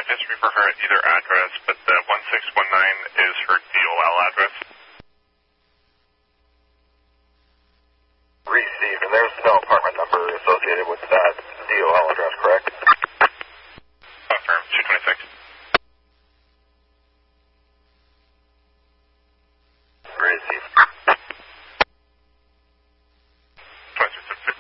history for her at either address, but the 1619 is her DOL address. Received, and there's no apartment number associated with that DOL address, correct?